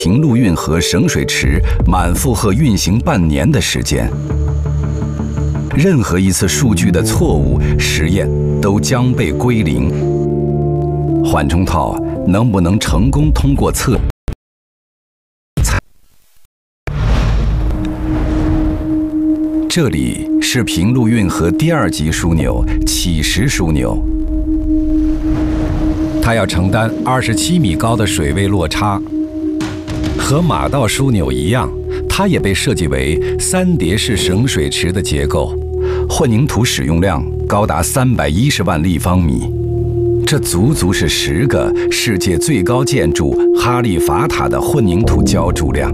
平陆运河省水池满负荷运行半年的时间。任何一次数据的错误实验都将被归零。缓冲套能不能成功通过测？这里是平陆运河第2级枢纽启石枢纽，它要承担27米高的水位落差。和马道枢纽一样，它也被设计为3叠式省水池的结构，混凝土使用量高达310万立方米，这足足是10个世界最高建筑哈利法塔的混凝土浇筑量。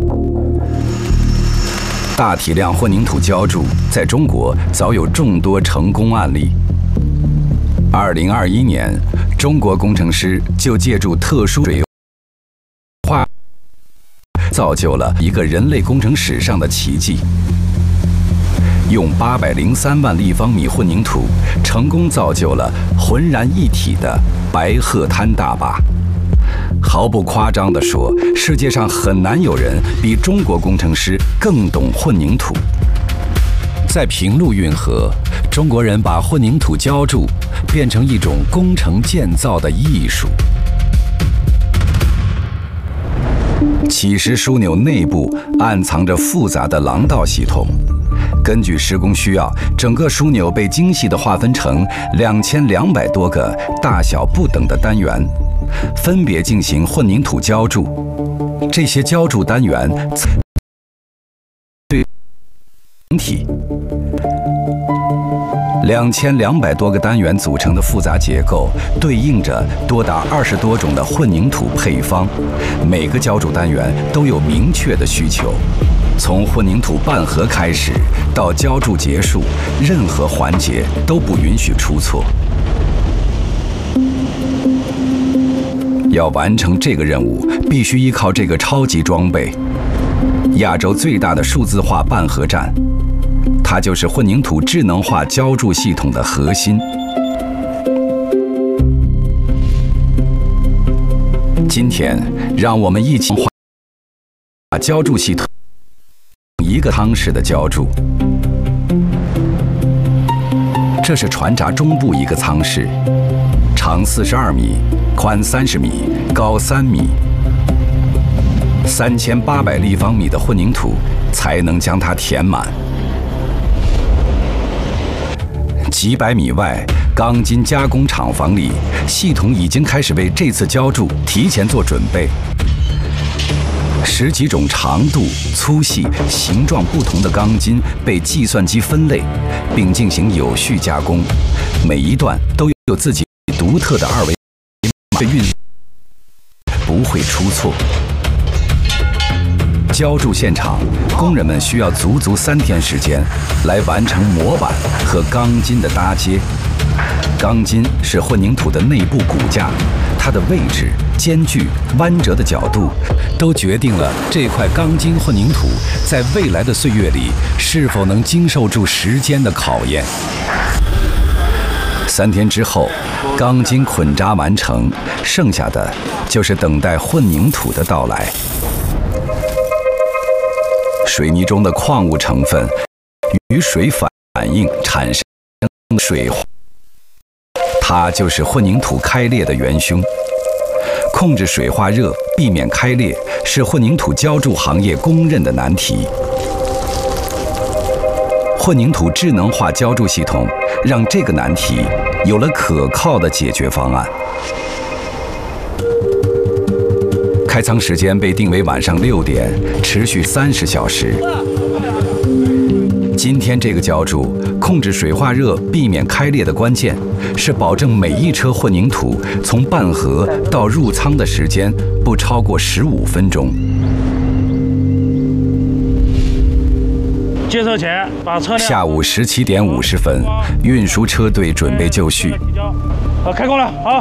大体量混凝土浇筑在中国早有众多成功案例。2021年，中国工程师就借助特殊水化，造就了一个人类工程史上的奇迹。用803万立方米混凝土，成功造就了浑然一体的白鹤滩大坝。毫不夸张地说，世界上很难有人比中国工程师更懂混凝土。在平陆运河，中国人把混凝土浇筑变成一种工程建造的艺术。启石枢纽内部暗藏着复杂的廊道系统，根据施工需要，整个枢纽被精细地划分成2200多个大小不等的单元，分别进行混凝土浇筑。这些浇筑单元对整体2200多个单元组成的复杂结构，对应着多达20多种的混凝土配方。每个浇筑单元都有明确的需求，从混凝土拌合开始到浇筑结束，任何环节都不允许出错。要完成这个任务，必须依靠这个超级装备——亚洲最大的数字化拌合站。它就是混凝土智能化浇筑系统的核心。今天，让我们一起把浇筑系统一个汤式的浇筑。这是船闸中部一个舱室，长42米，宽30米，高3米，3800立方米的混凝土才能将它填满。几百米外，钢筋加工厂房里，系统已经开始为这次浇筑提前做准备。10几种长度、粗细、形状不同的钢筋被计算机分类，并进行有序加工，每一段都有自己独特的2维码运算，不会出错。浇筑现场，工人们需要足足3天时间来完成模板和钢筋的搭接。钢筋是混凝土的内部骨架，它的位置、间距、弯折的角度，都决定了这块钢筋混凝土在未来的岁月里是否能经受住时间的考验。3天之后，钢筋捆扎完成，剩下的就是等待混凝土的到来。水泥中的矿物成分与水反应产生水化，它就是混凝土开裂的元凶。控制水化热，避免开裂，是混凝土浇筑行业公认的难题。混凝土智能化浇筑系统让这个难题有了可靠的解决方案。开仓时间被定为晚上6点，持续30小时。今天这个浇筑控制水化热、避免开裂的关键，是保证每一车混凝土从拌合到入仓的时间不超过15分钟。 接收前把车辆。 下午17点50分，运输车队准备就绪。 开工了，好。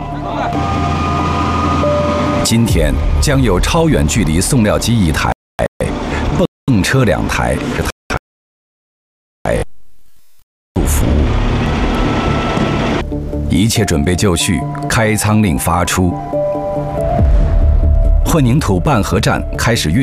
今天将有超远距离送料机1台，泵车2台。一切准备就绪，开仓令发出，混凝土拌合站开始运